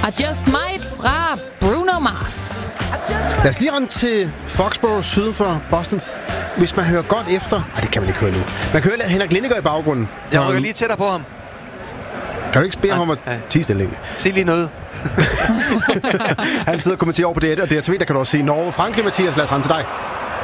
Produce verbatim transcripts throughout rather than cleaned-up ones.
I Just Might fra Bruno Mars. Lad os lige rende til Foxborough syd for Boston. Hvis man hører godt efter... Ej, det kan man ikke høre nu. Man kan høre Henrik Lindegaard i baggrunden. Jeg rykker lige tættere på ham. Kan du ikke bede ham om at tige stille? Se lige noget. Han sidder og kommenterer over på det, og D R T V, der kan du også se Norge. Frankrig, Mathias, lad os rende til dig.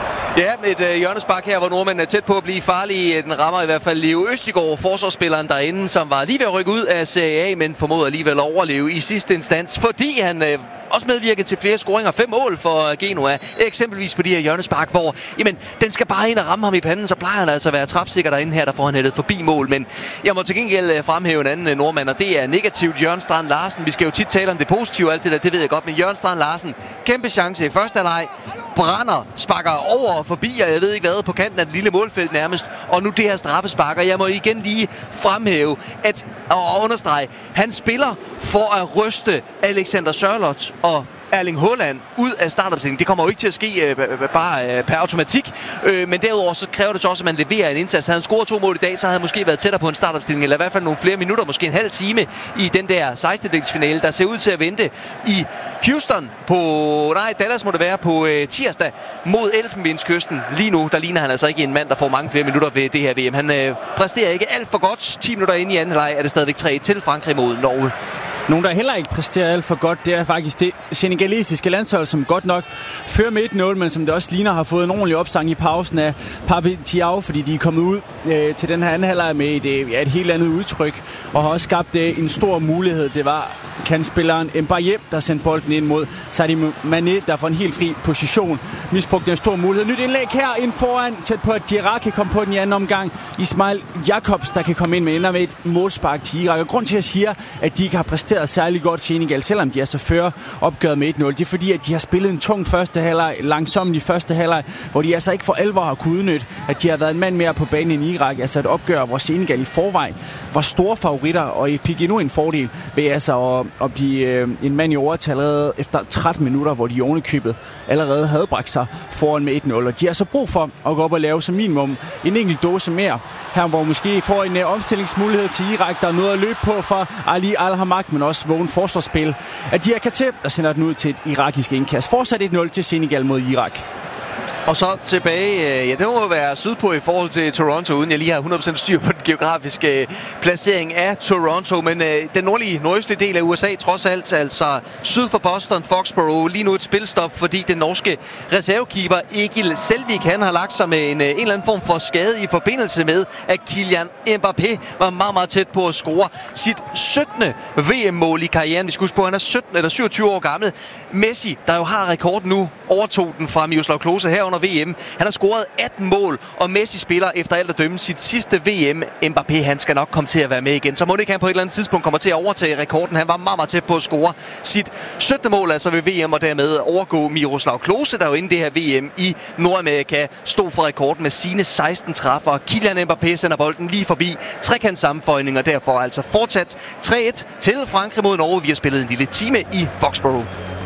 Ja, et øh, hjørnespark her, hvor nordmændene er tæt på at blive farlige. Den rammer i hvert fald Leo Østigård, forsvarsspilleren derinde, som var lige ved at rykke ud af Serie A, men formåede alligevel at overleve i sidste instans, fordi han øh, også medvirkede til flere scoringer. Fem mål for Genoa, eksempelvis på de her hjørnespark, hvor jamen, den skal bare ind og ramme ham i panden, så plejer han altså at være træfsikker derinde her, der får han hættet forbi mål. Men jeg må til gengæld fremhæve en anden nordmand, og det er negativt Jørgen Strand Larsen. Vi skal jo tit tale om det positive, alt det der, det ved jeg godt, men Jørgen Strand Larsen, kæmpe chance i første halvleg, brænder, sparker over og forbi, og jeg ved ikke hvad, på kanten af det lille målfelt nærmest, og nu det her straffesparker. Jeg må igen lige fremhæve, at, og understrege, han spiller for at ryste Alexander Sørloth og Erling Haaland ud af startopstillingen. Det kommer jo ikke til at ske øh, bare øh, per automatik, øh, men derudover så kræver det så også, at man leverer en indsats. Havde han scoret to mål i dag, så havde han måske været tættere på en startopstilling, eller i hvert fald nogle flere minutter, måske en halv time i den der sekstendedelsfinale, der ser ud til at vente i Houston på, nej, Dallas må det være, på øh, tirsdag mod Elfenbenskysten. Lige nu, der ligner han altså ikke en mand, der får mange flere minutter ved det her V M. Han øh, præsterer ikke alt for godt. ti minutter inde i anden halvleg er det stadigvæk tre et til Frankrig mod Norge. Nogen, der heller ikke præsterer alt for godt, det er faktisk det senegalesiske landshold, som godt nok fører med et nul, men som det også ligner har fået en ordentlig opsang i pausen af Pape Thiaw, fordi de er kommet ud øh, til den her anden halvleg med et, ja, et helt andet udtryk, og har også skabt øh, en stor mulighed. Det var kantspilleren Mbaye, der sendte bolden ind mod Sadio Mané, der får en helt fri position. Misbrugte en stor mulighed. Nyt indlæg her ind foran, tæt på at Diarra kan komme på den i anden omgang. Ismail Jakobs, der kan komme ind med ender med et målspark til Irak. Og grund til at sige, at de ikke har præsteret særlig godt Senegal, selvom de altså fører opgøret med et nul. Det er fordi, at de har spillet en tung første halvleg, langsomt i første halvleg, hvor de altså ikke for alvor har kunnet udnytte, at de har været en mand mere på banen end Irak. Altså et opgør, hvor Senegal i forvejen var store favoritter, og I fik endnu en fordel ved altså at, at blive øh, en mand i overtal allerede efter tretten minutter, hvor de ovenikøbet allerede havde bragt sig foran med et nul. Og de har så brug for at gå op og lave som minimum en enkelt dåse mere. Her hvor måske får en uh, omstillingsmulighed til Irak, der er noget at løbe på for Ali Al-Hamad, men også vågen forsvarsspil af Dia Kateb, der sender den ud til et irakisk indkast. Fortsat et nul til Senegal mod Irak. Og så tilbage, ja, det må være sydpå i forhold til Toronto, uden jeg lige har hundrede procent styr på den geografiske placering af Toronto. Men øh, den nordlige, nordøstlige del af U S A, trods alt, altså syd for Boston, Foxborough, lige nu et spilstop, fordi den norske reservekeeper Egil Selvik, han har lagt sig med en, en eller anden form for skade i forbindelse med, at Kylian Mbappé var meget, meget tæt på at score sit syttende V M-mål i karrieren. Vi skal huske på, han er sytten eller syvogtyve år gammel. Messi, der jo har rekorden nu, overtog den fra Miroslav Klose her under V M. Han har scoret atten mål, og Messi spiller efter alt at dømme sit sidste V M. Mbappé, han skal nok komme til at være med igen. Så må det ikke han på et eller andet tidspunkt kommer til at overtage rekorden. Han var meget, meget tæt på at score sit syttende mål, altså ved V M, og dermed overgå Miroslav Klose, der jo inden det her V M i Nordamerika stod for rekorden med sine seksten træffer. Kylian Mbappé sender bolden lige forbi trekant sammenføjning, og derfor altså fortsat tre et til Frankrig mod Norge. Vi har spillet en lille time i Foxborough.